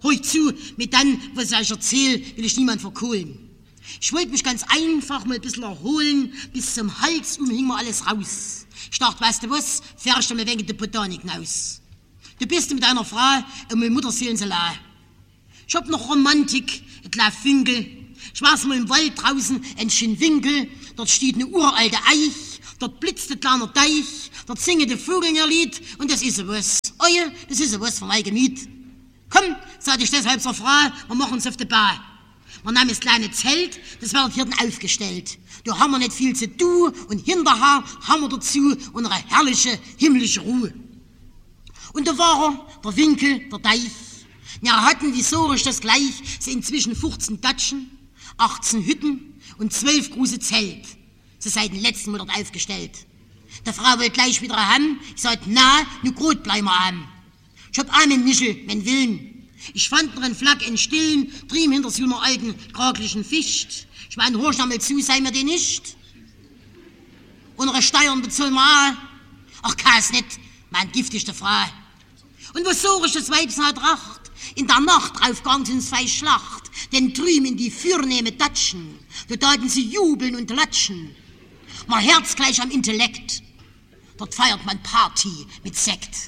Hör zu, mit dann, was ich euch erzähle, will ich niemand verkohlen. Ich wollte mich ganz einfach mal ein bisschen erholen, bis zum Hals hing mir alles raus. Ich dachte, weißt du was, fährst du mal wegen der Botanik hinaus. Du bist mit deiner Frau und meine Mutter sehen sie la. Ich hab noch Romantik, ein kleines Finkel. Ich war's mal im Wald draußen, ein schönen Winkel. Dort steht eine uralte Eich, dort blitzt ein kleiner Deich, dort singe der Vogel ihr Lied und das ist was. Oh ja, das ist was für mein Gemüt. Komm, sagte ich deshalb zur Frau, wir machen uns auf die Bahn. Wir nahmen das kleine Zelt, das wird hier aufgestellt. Da haben wir nicht viel zu tun und hinterher haben wir dazu unsere herrliche himmlische Ruhe. Und da war er, der Winkel, der Deich. Wir hatten, wie sorisch das gleich, so inzwischen 15 Datschen, 18 Hütten und 12 große Zelt. Sie seit dem letzten Monat aufgestellt. Der Frau wollte gleich wieder haben. Ich sagte, na, nu gut bleiben wir haben. Ich hab auch mein Michel, mein Willen. Ich fand noch einen Flack in Stillen, trieb hinter so einer alten, kraglichen Ficht. Ich mein, horch einmal zu, sei mir die nicht. Unsere Steuern bezahlen wir auch. Ach, kann's nicht, mein giftigste Frau. Und was sorisch das Weibs hat Tracht, in der Nacht drauf gang ins Fei Schlacht, denn drüben in die fürnehme Datschen, da taten sie jubeln und latschen. Mein Herz gleich am Intellekt, dort feiert man Party mit Sekt.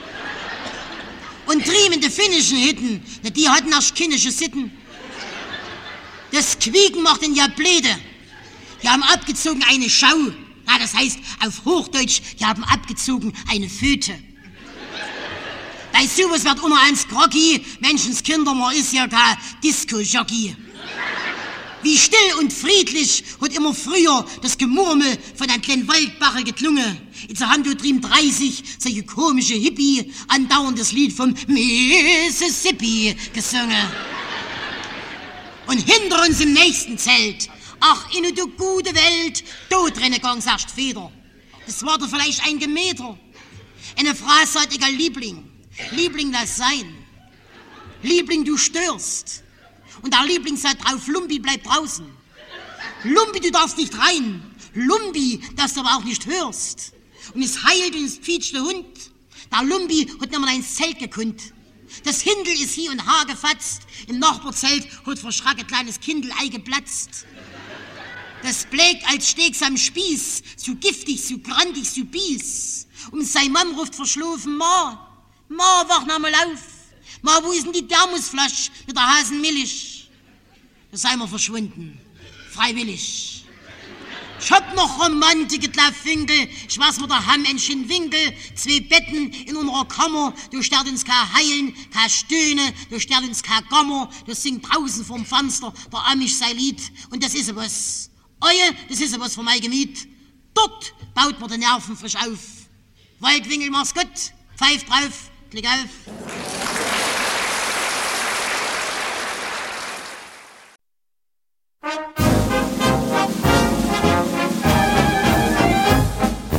Und drüben in die finnischen Hütten, die hatten erst kindische Sitten. Das Quieken macht den ja bläde. Die haben abgezogen eine Schau. Ja, das heißt auf Hochdeutsch, die haben abgezogen eine Föte. Bei sowas wird immer eins groggy, Menschenskinder, man ist ja kein Disco-Jockey. Wie still und friedlich hat immer früher das Gemurmel von einem kleinen Waldbache geklungen. Jetzt haben wir drüben 30 solche komische Hippie andauerndes Lied vom Mississippi gesungen. Und hinter uns im nächsten Zelt, ach, in der gute Welt, dort drinnen gang's erst Feder. Das war doch vielleicht ein Gemeter. Eine Frau sagt, egal Liebling, Liebling, lass sein. Liebling, du störst. Und der Liebling sagt drauf, Lumpi, bleib draußen. Lumpi, du darfst nicht rein. Lumpi, dass du aber auch nicht hörst. Und es heilt und es quietscht der Hund. Der Lumpi hat nicht mal ins Zelt gekunnt. Das Hindel ist hier und Haar gefatzt. Im Nachbarzelt hat verschreckt ein kleines Kindel Ei geplatzt. Das blägt als Steaks am Spieß, so giftig, so grantig, so bies. Und sein Mann ruft verschlafen, Ma, wach noch mal auf. Ma, wo ist denn die Thermosflasche mit der Hasenmilch? Da sei wir verschwunden, freiwillig. Ich hab noch Romantik, ein Finkel, ich weiß mit der Hamm ein schönen Winkel, 2 Betten in unserer Kammer, du stört uns kein Heilen, kein Stöhne, du stört uns kein Gammer, du singt draußen vorm Fenster der Amish sein Lied und das ist was. Oje, das ist was für mein Gemüt. Dort baut man die Nerven frisch auf. Waldwinkel, mach's gut, pfeift drauf, klick auf.